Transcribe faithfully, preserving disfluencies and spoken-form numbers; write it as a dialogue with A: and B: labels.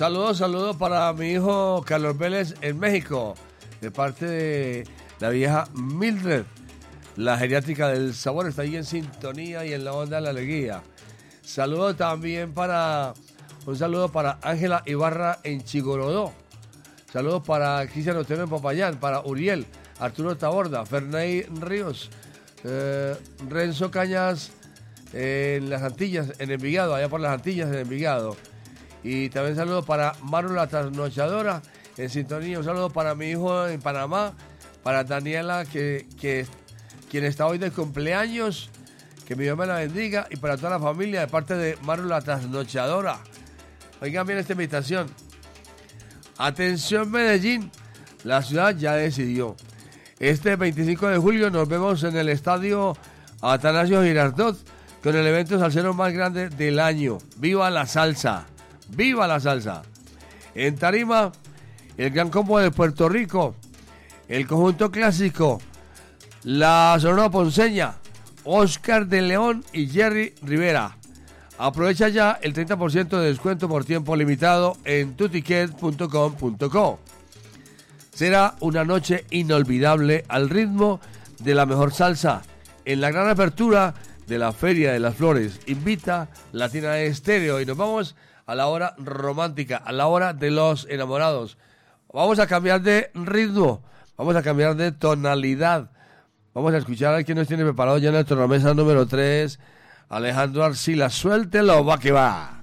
A: Saludos, saludos para mi hijo Carlos Vélez en México, de parte de la vieja Mildred, la geriátrica del sabor, está ahí en sintonía y en la onda de la alegría. Saludos también para, un saludo para Ángela Ibarra en Chigorodó. Saludos para Cristian Otero en Popayán, para Uriel, Arturo Taborda, Ferney Ríos, eh, Renzo Cañas eh, en las Antillas, en Envigado, allá por las Antillas en Envigado. Y también saludos para Maru la Trasnochadora en sintonía. Un saludo para mi hijo en Panamá, para Daniela, que, que quien está hoy de cumpleaños. Que mi Dios me la bendiga. Y para toda la familia de parte de Maru la Trasnochadora. Oigan bien esta invitación. Atención Medellín, la ciudad ya decidió. Este veinticinco de julio nos vemos en el estadio Atanasio Girardot con el evento salsero más grande del año. ¡Viva la salsa! ¡Viva la salsa! En tarima, el Gran Combo de Puerto Rico, el Conjunto Clásico, la Sonora Ponceña, Oscar de León y Jerry Rivera. Aprovecha ya el treinta por ciento de descuento por tiempo limitado en tuticket punto com punto co. Será una noche inolvidable al ritmo de la mejor salsa en la gran apertura de la Feria de las Flores. Invita Latina Estéreo y nos vamos a la hora romántica, a la hora de los enamorados. Vamos a cambiar de ritmo, vamos a cambiar de tonalidad. Vamos a escuchar a quien nos tiene preparado ya en nuestra mesa número tres, Alejandro Arcila. Suéltelo, va que va.